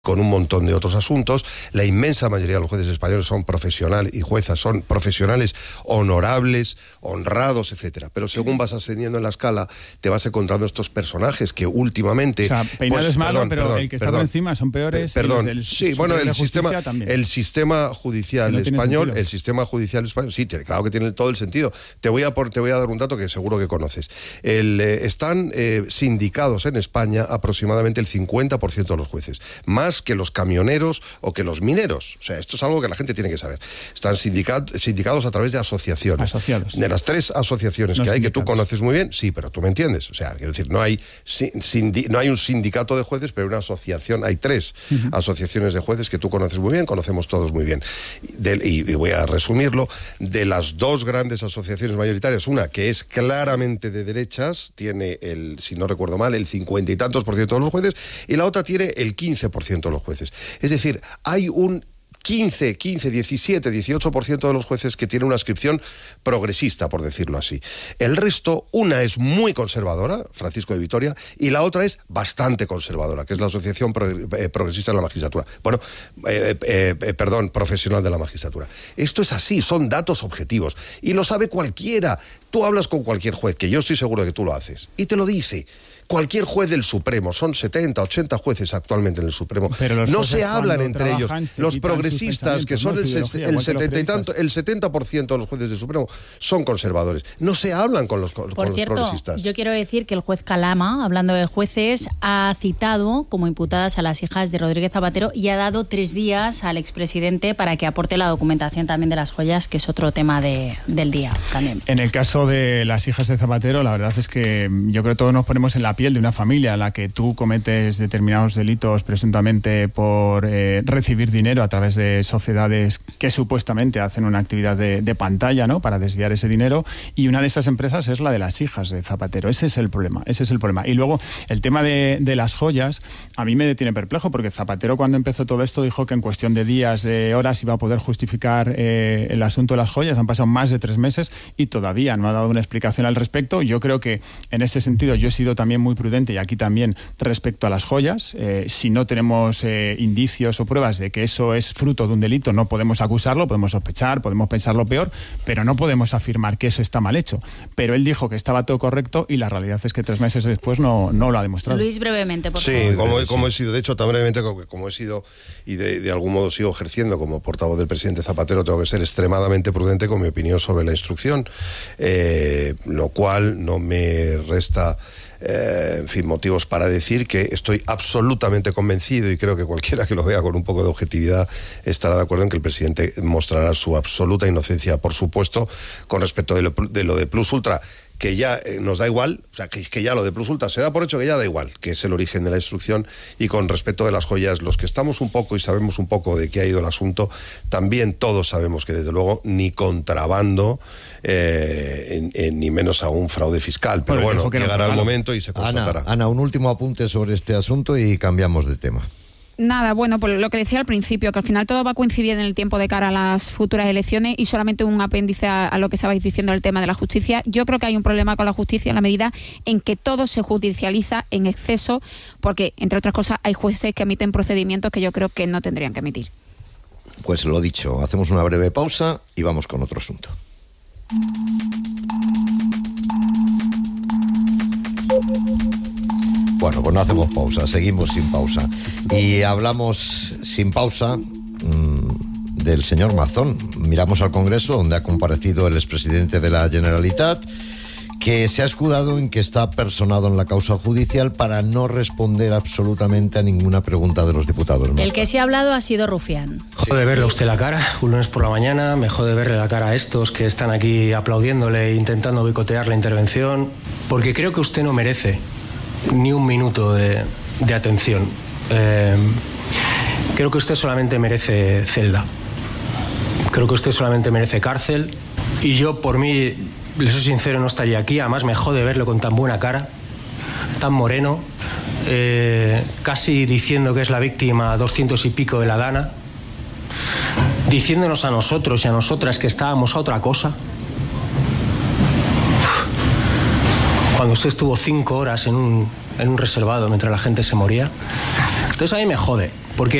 con un montón de otros asuntos. La inmensa mayoría de los jueces españoles son profesionales y juezas son profesionales honorables, honrados, etcétera. Pero según vas ascendiendo en la escala, te vas encontrando estos personajes que últimamente... O sea, Peinado es malo, pero el que está por encima son peores. Sí, bueno, el sistema judicial español, sí, claro que tiene todo el sentido. Te voy a dar un dato que seguro que conoces. Están sindicados en España aproximadamente el 50% de los jueces, más que los camioneros o que los mineros. O sea, esto es algo que la gente tiene que saber. Están sindicados a través de asociaciones. Asociados. De las 3 asociaciones que hay, que tú conoces muy bien, sí, pero tú me entiendes. O sea, quiero decir, no hay un sindicato de jueces, pero una asociación, hay 3 asociaciones de jueces que tú conoces muy bien, conocemos todos muy bien. Y voy a resumirlo, de las 2 grandes asociaciones mayoritarias, una que es claramente de derechas, tiene si no recuerdo mal, el 50 y tantos % de los jueces, y la otra tiene el 15% de los jueces. Es decir, hay un 15, 17, 18% de los jueces que tienen una adscripción progresista, por decirlo así. El resto, una es muy conservadora, Francisco de Vitoria, y la otra es bastante conservadora, que es la Asociación Progresista de la Magistratura. Profesional de la Magistratura. Esto es así, son datos objetivos, y lo sabe cualquiera. Tú hablas con cualquier juez, que yo estoy seguro que tú lo haces, y te lo dice. Cualquier juez del Supremo, son 70, 80 jueces actualmente en el Supremo, no se hablan entre ellos. Los progresistas, que son el 70% de los jueces del Supremo, son conservadores. No se hablan con los progresistas. Yo quiero decir que el juez Calama, hablando de jueces, ha citado como imputadas a las hijas de Rodríguez Zapatero y ha dado 3 días al expresidente para que aporte la documentación también de las joyas, que es otro tema del día también. En el caso de las hijas de Zapatero, la verdad es que yo creo que todos nos ponemos en la piel de una familia en la que tú cometes determinados delitos presuntamente por recibir dinero a través de sociedades que supuestamente hacen una actividad de pantalla, ¿no?, para desviar ese dinero, y una de esas empresas es la de las hijas de Zapatero. Ese es el problema. Y luego el tema de las joyas a mí me tiene perplejo, porque Zapatero, cuando empezó todo esto, dijo que en cuestión de días, de horas, iba a poder justificar el asunto de las joyas. Han pasado más de 3 meses y todavía no ha dado una explicación al respecto. Yo creo que en ese sentido yo he sido también muy prudente, y aquí también respecto a las joyas. Si no tenemos indicios o pruebas de que eso es fruto de un delito, no podemos acusarlo, podemos sospechar, podemos pensar lo peor, pero no podemos afirmar que eso está mal hecho. Pero él dijo que estaba todo correcto, y la realidad es que 3 meses después no lo ha demostrado. Luis, brevemente, por favor. Sí, como he sido, de hecho, tan brevemente como he sido, y de algún modo sigo ejerciendo como portavoz del presidente Zapatero, tengo que ser extremadamente prudente con mi opinión sobre la instrucción, lo cual no me resta motivos para decir que estoy absolutamente convencido, y creo que cualquiera que lo vea con un poco de objetividad estará de acuerdo en que el presidente mostrará su absoluta inocencia, por supuesto, con respecto de lo de Plus Ultra, que ya nos da igual, o sea, que ya lo de Plus Ultra se da por hecho que ya da igual, que es el origen de la instrucción. Y con respecto de las joyas, los que estamos un poco y sabemos un poco de qué ha ido el asunto, también todos sabemos que desde luego ni contrabando, ni menos aún fraude fiscal. Pero bueno, llegará el momento y se constatará. Ana, un último apunte sobre este asunto y cambiamos de tema. Nada, bueno, pues lo que decía al principio, que al final todo va a coincidir en el tiempo de cara a las futuras elecciones, y solamente un apéndice a lo que estabais diciendo del tema de la justicia. Yo creo que hay un problema con la justicia en la medida en que todo se judicializa en exceso, porque, entre otras cosas, hay jueces que emiten procedimientos que yo creo que no tendrían que emitir. Pues lo dicho, hacemos una breve pausa y vamos con otro asunto. Bueno, pues no hacemos pausa, seguimos sin pausa. Y hablamos sin pausa del señor Mazón. Miramos al Congreso, donde ha comparecido el expresidente de la Generalitat, que se ha escudado en que está personado en la causa judicial para no responder absolutamente a ninguna pregunta de los diputados. El que sí ha hablado ha sido Rufián. Me jode verle a usted la cara, un lunes por la mañana, me jode verle la cara a estos que están aquí aplaudiéndole e intentando boicotear la intervención, porque creo que usted no merece ni un minuto de atención. Creo que usted solamente merece celda. Creo que usted solamente merece cárcel. Y yo, por mí, le soy sincero, no estaría aquí. Además, me jode verlo con tan buena cara, tan moreno, casi diciendo que es la víctima 200 y pico de la Dana, diciéndonos a nosotros y a nosotras que estábamos a otra cosa. Cuando usted estuvo 5 horas en un reservado mientras la gente se moría. Entonces a mí me jode, porque